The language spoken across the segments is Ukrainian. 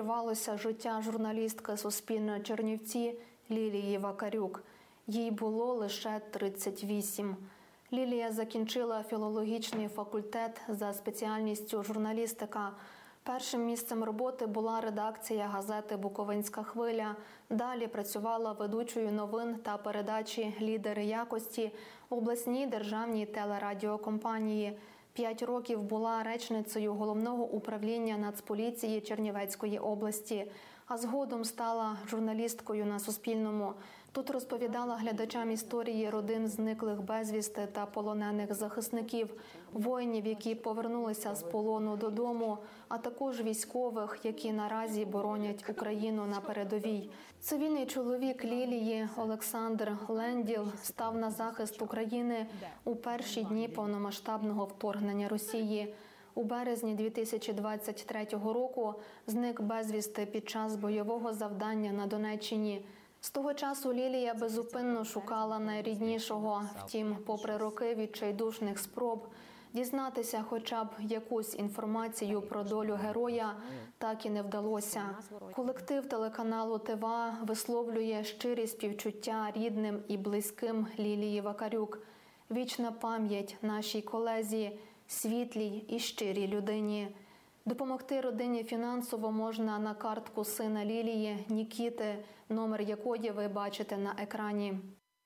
обірвалося життя журналістки Суспільного Чернівці Лілії Вакарюк. Їй було лише 38. Лілія закінчила філологічний факультет за спеціальністю журналістика. Першим місцем роботи була редакція газети «Буковинська хвиля». Далі працювала ведучою новин та передачі «Лідери якості» в обласній державній телерадіокомпанії. 5 років була речницею Головного управління Нацполіції Чернівецької області, а згодом стала журналісткою на Суспільному. Тут розповідала глядачам історії родин зниклих безвісти та полонених захисників, воїнів, які повернулися з полону додому, а також військових, які наразі боронять Україну на передовій. Цивільний чоловік Лілії Олександр Ленділ став на захист України у перші дні повномасштабного вторгнення Росії. У березні 2023 року зник безвісти під час бойового завдання на Донеччині. З того часу Лілія безупинно шукала найріднішого. Втім, попри роки відчайдушних спроб дізнатися хоча б якусь інформацію про долю героя, так і не вдалося. Колектив телеканалу ТВА висловлює щирі співчуття рідним і близьким Лілії Вакарюк. Вічна пам'ять нашій колезі, світлій і щирій людині. Допомогти родині фінансово можна на картку сина Лілії, Нікіти, номер якої ви бачите на екрані.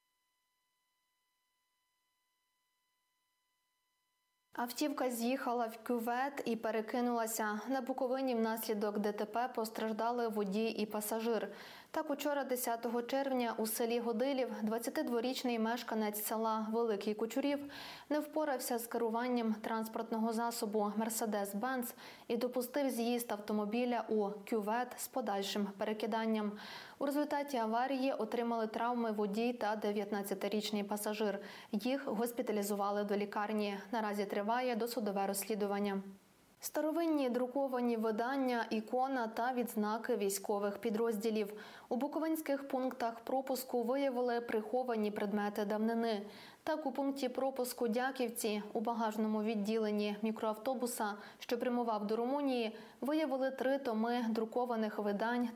Автівка з'їхала в кювет і перекинулася. На Буковині внаслідок ДТП постраждали водій і пасажир. Так, учора, 10 червня, у селі Годилів 22-річний мешканець села Великий Кучурів не впорався з керуванням транспортного засобу «Мерседес-Бенц» і допустив з'їзд автомобіля у кювет з подальшим перекиданням. У результаті аварії отримали травми водій та 19-річний пасажир. Їх госпіталізували до лікарні. Наразі триває досудове розслідування. Старовинні друковані видання, ікона та відзнаки військових підрозділів. У буковинських пунктах пропуску виявили приховані предмети давнини. Так, у пункті пропуску Дяківці у багажному відділенні мікроавтобуса, що прямував до Румунії, виявили 3 томи друкованих видань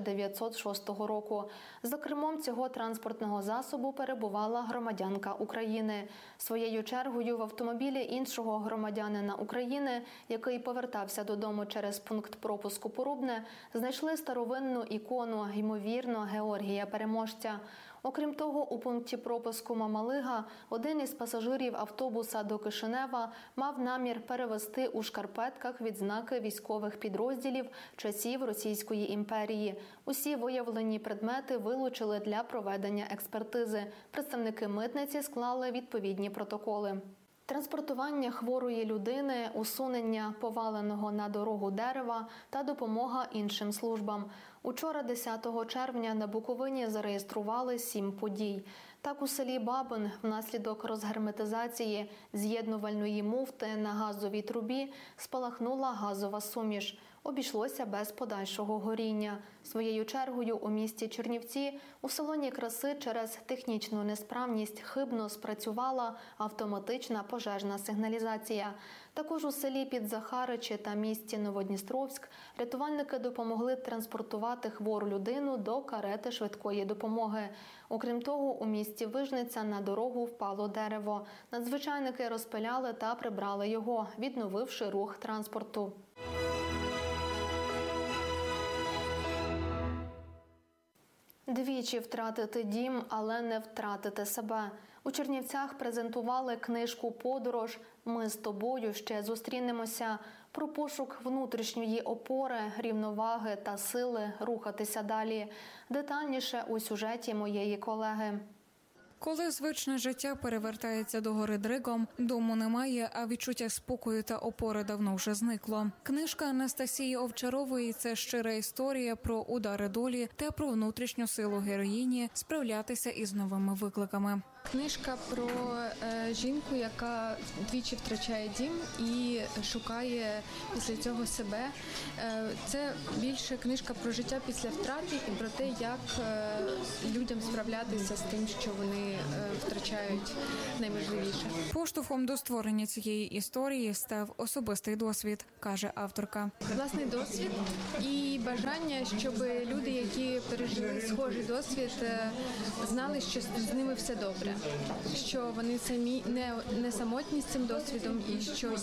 1906 року. За кермом цього транспортного засобу перебувала громадянка України. Своєю чергою в автомобілі іншого громадянина України, який повертався додому через пункт пропуску Порубне, знайшли старовинну ікону, ймовірно, Георгія Переможця. Окрім того, у пункті пропуску Мамалига один із пасажирів автобуса до Кишинева мав намір перевезти у шкарпетках відзнаки військових підрозділів часів Російської імперії. Усі виявлені предмети вилучили для проведення експертизи. Представники митниці склали відповідні протоколи. Транспортування хворої людини, усунення поваленого на дорогу дерева та допомога іншим службам. Учора, 10 червня, на Буковині зареєстрували 7 подій. Так, у селі Бабин внаслідок розгерметизації з'єднувальної муфти на газовій трубі спалахнула газова суміш. Обійшлося без подальшого горіння. Своєю чергою у місті Чернівці у салоні краси через технічну несправність хибно спрацювала автоматична пожежна сигналізація. Також у селі Підзахаричі та місті Новодністровськ рятувальники допомогли транспортувати хвору людину до карети швидкої допомоги. Окрім того, у місті Вижниця на дорогу впало дерево. Надзвичайники розпиляли та прибрали його, відновивши рух транспорту. Двічі втратити дім, але не втратити себе. У Чернівцях презентували книжку «Подорож. Ми з тобою ще зустрінемося» про пошук внутрішньої опори, рівноваги та сили рухатися далі. Детальніше у сюжеті моєї колеги. Коли звичне життя перевертається догори дригом, дому немає, а відчуття спокою та опори давно вже зникло. Книжка Анастасії Овчарової – це щира історія про удари долі та про внутрішню силу героїні справлятися із новими викликами. Книжка про жінку, яка двічі втрачає дім і шукає після цього себе. Це більше книжка про життя після втрати і про те, як людям справлятися з тим, що вони втрачають найважливіше. Поштовхом до створення цієї історії став особистий досвід, каже авторка. Власний досвід і бажання, щоб люди, які пережили схожий досвід, знали, що з ними все добре, що вони самі не самотні з цим досвідом і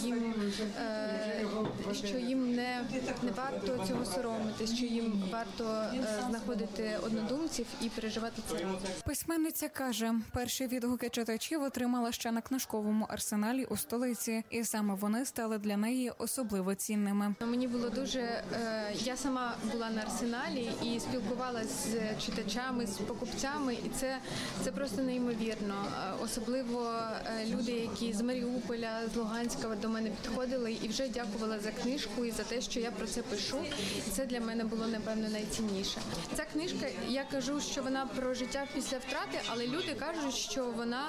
що їм не варто цього соромитись, що їм варто знаходити однодумців і переживати це. Письменниця каже, перші відгуки читачів отримала ще на книжковому арсеналі у столиці, і саме вони стали для неї особливо цінними. Мені було дуже... Я сама була на арсеналі і спілкувалася з читачами, з покупцями, і це просто неймовірно. Особливо люди, які з Маріуполя, з Луганська до мене підходили і вже дякували за книжку і за те, що я про це пишу. Це для мене було, напевно, найцінніше. Ця книжка, я кажу, що вона про життя після втрати, але люди кажуть, що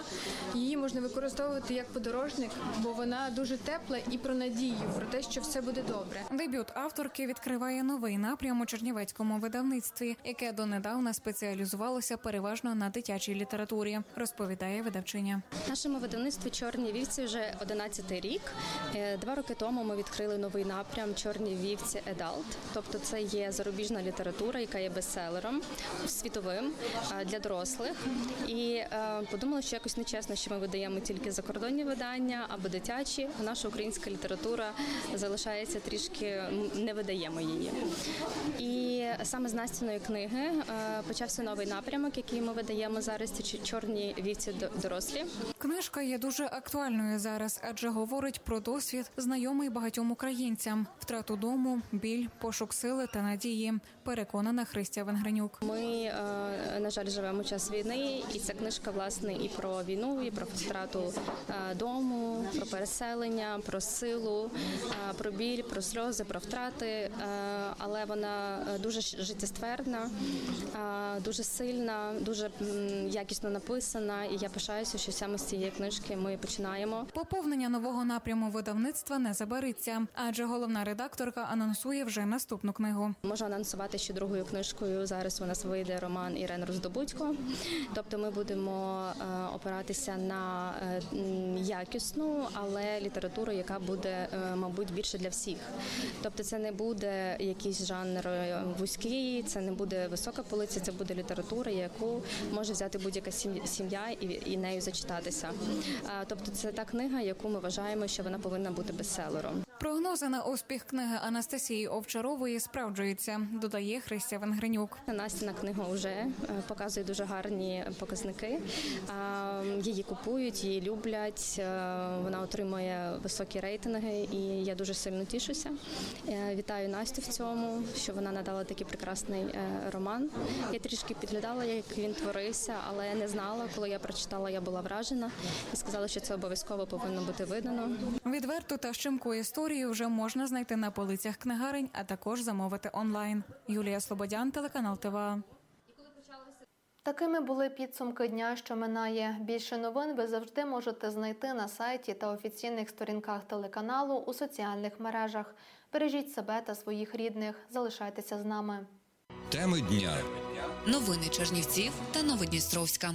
її можна використовувати як подорожник, бо вона дуже тепла і про надію, про те, що все буде добре. Дебют авторки відкриває новий напрям у чернівецькому видавництві, яке донедавна спеціалізувалося переважно на дитячій літературі, розповідає видавчиня. В нашому видавництві «Чорні вівці» вже 11-й рік. 2 роки тому ми відкрили новий напрям «Чорні вівці Adult», тобто це є зарубіжна література, яка є бестселером, світовим, для дорослих. І подумали, що якось нечесно, що ми видаємо тільки закордонні видання або дитячі, а наша українська література залишається трішки, не видаємо її. І саме з Настіної книги почався новий напрямок, який ми видаємо зараз, це «Чорні вівці дорослі». Книжка є дуже актуальною зараз, адже говорить про досвід, знайомий багатьом українцям, втрату дому, біль, пошук сили та надії, переконана Христя Венгренюк. Ми, на жаль, живемо в час війни, і ця книжка, власне, і про війну, і про втрату дому, про переселення, про силу, про біль, про сльози, про втрати, але вона дуже життєствердна, дуже сильна, дуже якісно написана, і я пишаюся, що саме з цієї книжки ми починаємо. Поповнення нового напряму видавництва не забариться, адже головна редакторка анонсує вже наступну книгу. Можу анонсувати, що другою книжкою зараз у нас вийде роман Ірени Роздобудько. Тобто ми будемо опиратися на якісну, але літературу, яка буде, мабуть, більше для всіх. Тобто це не буде якийсь жанр вузький, це не буде висока полиця, це буде література, яку може взяти будь-яка сім'я і нею зачитатися. Тобто це та книга, яку ми вважаємо, що вона повинна бути бестселером. Прогнози на успіх книги Анастасії Овчарової справджуються, додає Христя Венгренюк. Настіна книга вже показує дуже гарні показники. Її купують, її люблять, вона отримує високі рейтинги і я дуже сильно тішуся. Вітаю Настю в цьому, що вона надала такий прекрасний роман. Я трішки підглядала, як він творився, але не знала. Коли я прочитала, я була вражена і сказала, що це обов'язково повинно бути видано. Відверту та щемку історію вже можна знайти на полицях книгарень, а також замовити онлайн. Юлія Слободян, телеканал ТВА. Такими були підсумки дня, що минає. Більше новин ви завжди можете знайти на сайті та офіційних сторінках телеканалу у соціальних мережах. Бережіть себе та своїх рідних. Залишайтеся з нами. Теми дня. Новини Чернівців та Новодністровська.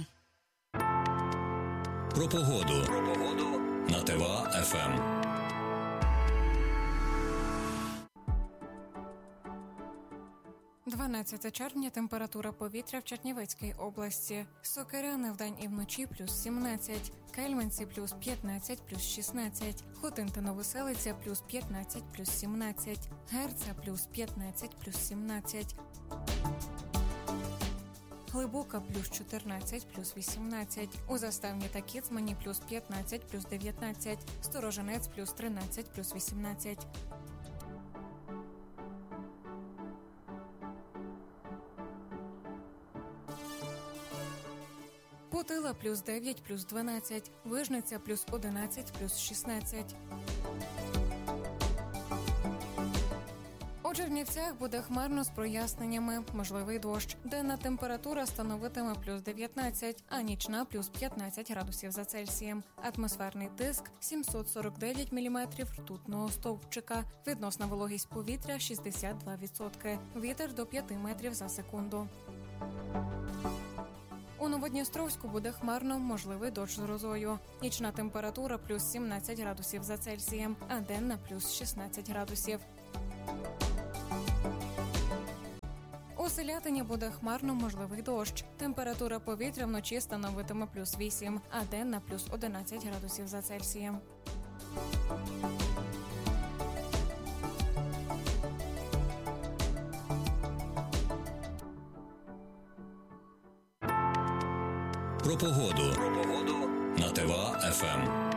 Про погоду. На ТВА-ФМ. 12 червня, температура повітря в Чернівецькій області. Сокиряни вдень і вночі плюс 17, Кельменці плюс 15, плюс 16, Хотин та Новоселиця плюс 15, плюс 17, Герця плюс 15, плюс 17, Глибока плюс 14, плюс 18, у Заставні та Кіцмані плюс 15, плюс 19, Сторожинець плюс 13, плюс 18. Путила плюс 9, плюс 12, Вижниця плюс 11, плюс 16. Отже, Чернівцях буде хмарно з проясненнями, можливий дощ. Денна температура становитиме плюс 19, а нічна плюс 15 градусів за Цельсієм. Атмосферний тиск 749 міліметрів ртутного стовпчика. Відносна вологість повітря 62%. Вітер до 5 метрів за секунду. У Новодністровську буде хмарно, можливий дощ з грозою. Нічна температура плюс 17 градусів за Цельсієм, а денна плюс 16 градусів. У Селятині буде хмарно, можливий дощ. Температура повітря вночі становитиме плюс 8, а денна плюс 11 градусів за Цельсієм. Про погоду на ТВА ФМ.